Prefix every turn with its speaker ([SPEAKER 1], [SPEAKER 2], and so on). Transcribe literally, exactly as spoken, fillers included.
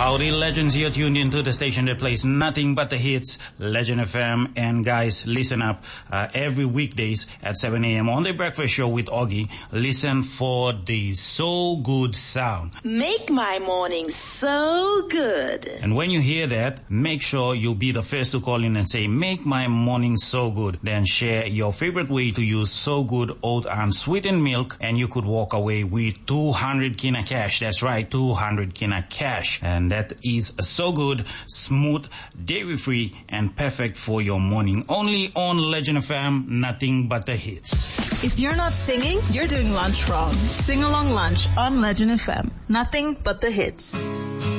[SPEAKER 1] Howdy, legends, you're tuned into the station that plays nothing but the hits, Legend F M. And guys, listen up. Uh, every weekdays at seven a.m. on the breakfast show with Augie, listen for the So Good sound.
[SPEAKER 2] Make my morning so good.
[SPEAKER 1] And when you hear that, make sure you'll be the first to call in and say, make my morning so good. Then share your favorite way to use So Good oat and sweetened milk, and you could walk away with two hundred kina cash. That's right, two hundred kina cash. And that is So Good, smooth, dairy-free, and perfect for your morning. Only on Legend F M, nothing but the hits.
[SPEAKER 3] If you're not singing, you're doing lunch wrong. Sing along lunch on Legend F M. Nothing but the hits.